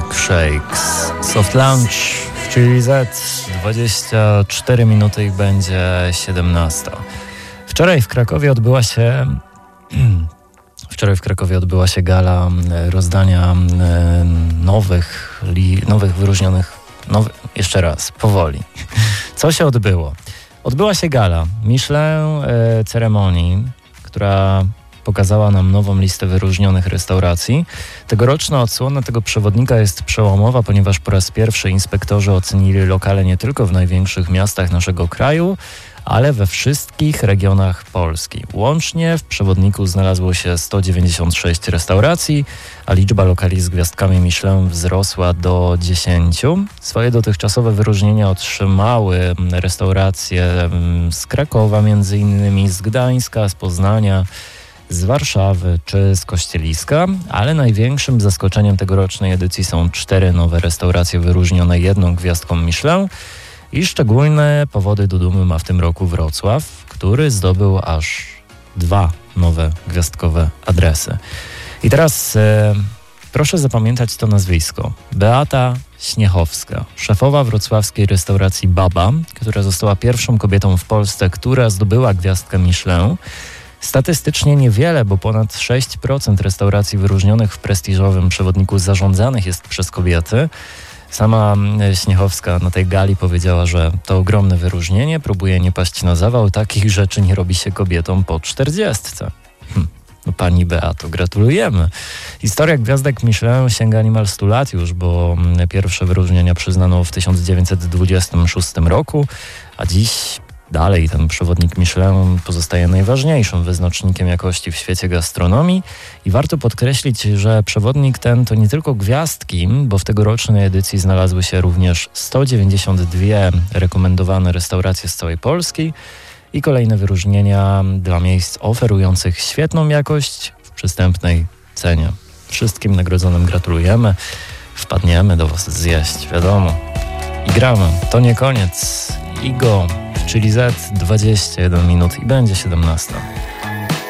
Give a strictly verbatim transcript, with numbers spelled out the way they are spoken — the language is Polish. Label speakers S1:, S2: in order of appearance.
S1: Milkshakes. Soft Lunch w Chili Z. dwadzieścia cztery minuty i będzie siedemnasta. Wczoraj w Krakowie odbyła się... Wczoraj w Krakowie odbyła się gala rozdania nowych, li, nowych wyróżnionych... Nowy, jeszcze raz, powoli. Co się odbyło? Odbyła się gala Michelin e, ceremonii, która pokazała nam nową listę wyróżnionych restauracji. Tegoroczna odsłona tego przewodnika jest przełomowa, ponieważ po raz pierwszy inspektorzy ocenili lokale nie tylko w największych miastach naszego kraju, ale we wszystkich regionach Polski. Łącznie w przewodniku znalazło się sto dziewięćdziesiąt sześć restauracji, a liczba lokali z gwiazdkami Michelin wzrosła do dziesięciu. Swoje dotychczasowe wyróżnienia otrzymały restauracje z Krakowa, między innymi z Gdańska, z Poznania, z Warszawy czy z Kościeliska, ale największym zaskoczeniem tegorocznej edycji są cztery nowe restauracje wyróżnione jedną gwiazdką Michelin. I szczególne powody do dumy ma w tym roku Wrocław, który zdobył aż dwa nowe gwiazdkowe adresy. I teraz e, proszę zapamiętać to nazwisko. Beata Śniechowska, szefowa wrocławskiej restauracji Baba, która została pierwszą kobietą w Polsce, która zdobyła gwiazdkę Michelin. Statystycznie niewiele, bo ponad sześć procent restauracji wyróżnionych w prestiżowym przewodniku zarządzanych jest przez kobiety. Sama Śniechowska na tej gali powiedziała, że to ogromne wyróżnienie, próbuje nie paść na zawał, takich rzeczy nie robi się kobietom po czterdziestce. Hm. No pani Beato, gratulujemy. Historia gwiazdek Michelin sięga niemal stu lat już, bo pierwsze wyróżnienia przyznano w tysiąc dziewięćset dwudziestym szóstym roku, a dziś dalej ten przewodnik Michelin pozostaje najważniejszym wyznacznikiem jakości w świecie gastronomii i warto podkreślić, że przewodnik ten to nie tylko gwiazdki, bo w tegorocznej edycji znalazły się również sto dziewięćdziesiąt dwie rekomendowane restauracje z całej Polski i kolejne wyróżnienia dla miejsc oferujących świetną jakość w przystępnej cenie. Wszystkim nagrodzonym gratulujemy, wpadniemy do was zjeść, wiadomo. I gramy, to nie koniec. Igo, czyli Z, dwadzieścia jeden minut i będzie siedemnasta.